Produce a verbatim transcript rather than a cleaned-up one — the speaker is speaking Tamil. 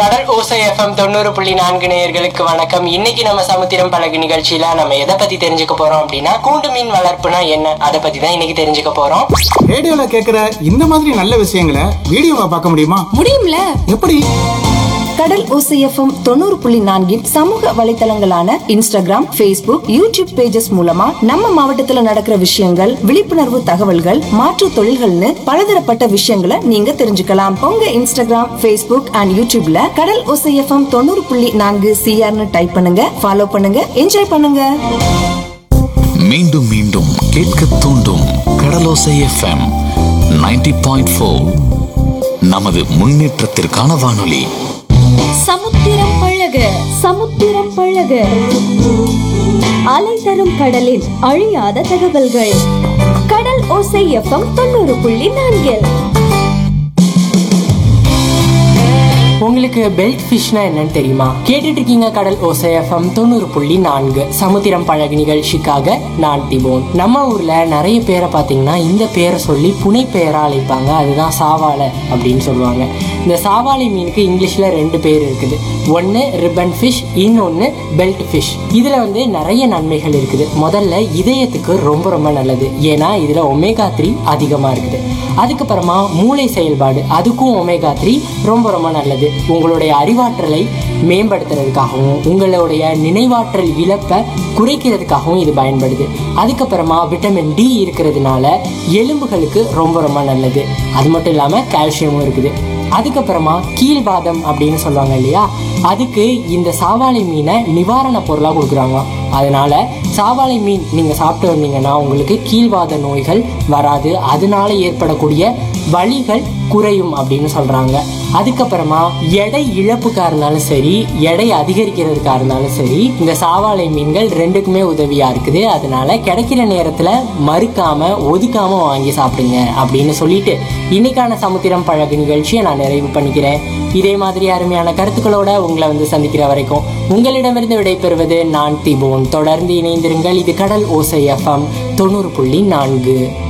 கடல் ஓசை எஃப்எம் தொண்ணூறு புள்ளி நான்கு நேயர்களுக்கு வணக்கம். இன்னைக்கு நம்ம சமுத்திரம் பழகு நிகழ்ச்சியில நம்ம எதை பத்தி தெரிஞ்சுக்க போறோம் அப்படின்னா, கூண்டு மீன் வளர்ப்புனா என்ன, அதை பத்தி தான் இன்னைக்கு தெரிஞ்சுக்க போறோம். ரேடியோல கேக்குற இந்த மாதிரி நல்ல விஷயங்களை வீடியோவா பார்க்க முடியுமா? முடியும்ல. எப்படி? கடல் ஓசை எஃப்எம் தொண்ணூறு புள்ளி நான்கின் சமூக வலைத்தளங்களான இன்ஸ்டாகிராம், பேஸ்புக், யூடியூப் பேஜஸ் மூலமா நம்ம மாவட்டத்துல நடக்கிற விஷயங்கள், விழிப்புணர்வு தகவல்கள், மாற்று தொழில்கள்னு பலதரப்பட்ட விஷயங்களை நீங்க தெரிஞ்சுக்கலாம். உங்க இன்ஸ்டாகிராம், பேஸ்புக் அண்ட் யூடியூப்ல கடல் ஓசை எஃப்எம் தொண்ணூறு புள்ளி நான்கு சிஆர்னு டைப் பண்ணுங்க, ஃபாலோ பண்ணுங்க, என்ஜாய் பண்ணுங்க. மீண்டும் மீண்டும் கேட்க தூண்டும் கடலோசை எஃப்எம் நைன்டி பாயிண்ட் ஃபோர். நமது முன்னேற்றத்திற்கான வானொலி. சமுத்திரம் பழக சமுத்திரம் பழக அலை தரும் கடலில் அழியாத தகவல்கள். கடல் ஓசை எஃப்எம் தொண்ணூறு புள்ளி நான்கு. உங்களுக்கு பெல்ட் ஃபிஷ்னா என்னன்னு தெரியுமா? கேட்டுட்டு இருக்கீங்க கடல் ஓசை எஃப்எம் தொண்ணூறு புள்ளி நான்கு சமுத்திரம் பழகு நிகழ்ச்சிக்காக நான் திபோன். நம்ம ஊர்ல நிறைய பேரை பாத்தீங்கன்னா இந்த பேரை சொல்லி புனை பெயரா அழைப்பாங்க. அதுதான் சாவாலை அப்படின்னு சொல்லுவாங்க. இந்த சாவாலை மீனுக்கு இங்கிலீஷ்ல ரெண்டு பேர் இருக்குது. ஒன்னு ரிப்பன் ஃபிஷ், இன்னொன்னு பெல்ட் ஃபிஷ். இதுல வந்து நிறைய நன்மைகள் இருக்குது. முதல்ல இதயத்துக்கு ரொம்ப ரொம்ப நல்லது, ஏன்னா இதுல ஒமேகா த்ரீ அதிகமா இருக்குது. அதுக்கப்புறமா மூளை செயல்பாடு, அதுக்கும் ஒமேகா த்ரீ ரொம்ப ரொம்ப நல்லது. உங்களுடைய அறிவாற்றலை மேம்படுத்துறதுக்காகவும் உங்களுடைய நினைவாற்றல் இழப்பை குறைக்கிறதுக்காகவும் இது பயன்படுது. அதுக்கப்புறமா விட்டமின் டி இருக்கிறதுனால எலும்புகளுக்கு ரொம்ப ரொம்ப நல்லது. அது மட்டும் இல்லாம கால்சியமும் இருக்குது. அதுக்கப்புறமா கீழ்வாதம் அப்படின்னு சொல்லுவாங்க இல்லையா, அதுக்கு இந்த சாவாலை மீனை நிவாரண பொருளா கொடுக்குறாங்க. அதனால சாவாலை மீன் நீங்க சாப்பிட்டு வந்தீங்கன்னா உங்களுக்கு கீழ்வாத நோய்கள் வராது, அதனால ஏற்படக்கூடிய வலிகள் குறையும் அப்படின்னு சொல்றாங்க. அதுக்கப்புறமா எடை இழப்புக்கா இருந்தாலும் சரி, எடை அதிகரிக்கிறதுக்கா இருந்தாலும் சரி, இந்த சாவாலை மீன்கள் ரெண்டுக்குமே உதவியா இருக்குது. அதனால கிடைக்கிற நேரத்துல மறுக்காம ஒதுக்காம வாங்கி சாப்பிடுங்க அப்படின்னு சொல்லிட்டு இன்னைக்கான சமுத்திரம் பழகு நிகழ்ச்சியை நான் நிறைவு பண்ணிக்கிறேன். இதே மாதிரி அருமையான கருத்துக்களோட உங்களை வந்து சந்திக்கிற வரைக்கும் உங்களிடமிருந்து விடைபெறுவது நான் திபோன். தொடர்ந்து இணைந்திருங்கள். இது கடல் ஓசை எஃப்எம் தொண்ணூறு புள்ளி நான்கு.